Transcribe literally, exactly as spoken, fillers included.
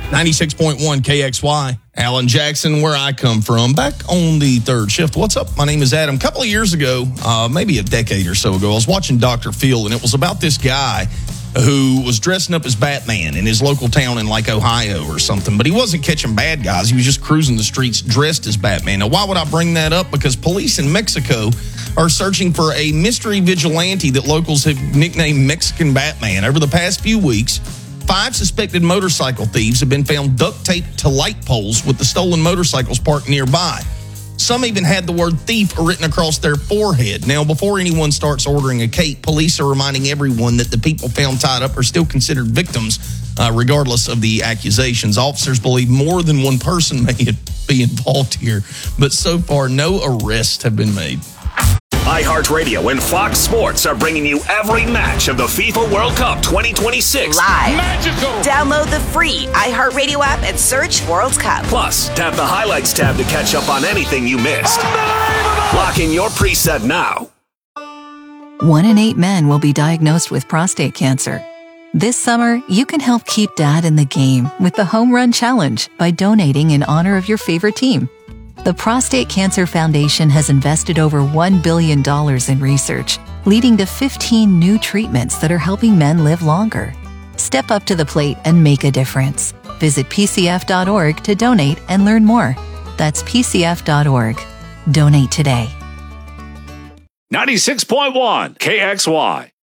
ninety-six point one K X Y, Alan Jackson, where I come from, back on the third shift. What's up? My name is Adam. A couple of years ago, uh, maybe a decade or so ago, I was watching Doctor Phil, and it was about this guy who was dressing up as Batman in his local town in like Ohio or something, but he wasn't catching bad guys. He was just cruising the streets dressed as Batman. Now, why would I bring that up? Because police in Mexico are searching for a mystery vigilante that locals have nicknamed Mexican Batman. Over the past few weeks, five suspected motorcycle thieves have been found duct taped to light poles with the stolen motorcycles parked nearby. Some even had the word thief written across their forehead. Now, before anyone starts ordering a cape, police are reminding everyone that the people found tied up are still considered victims, uh, regardless of the accusations. Officers believe more than one person may be involved here, but so far, no arrests have been made. iHeartRadio and Fox Sports are bringing you every match of the FIFA World Cup twenty twenty-six. Live. Magical. Download the free iHeartRadio app and search World Cup. Plus, tap the highlights tab to catch up on anything you missed. Lock in your preset now. One in eight men will be diagnosed with prostate cancer. This summer, you can help keep Dad in the game with the Home Run Challenge by donating in honor of your favorite team. The Prostate Cancer Foundation has invested over one billion dollars in research, leading to fifteen new treatments that are helping men live longer. Step up to the plate and make a difference. Visit P C F dot org to donate and learn more. That's P C F dot org. Donate today. ninety-six point one K X Y.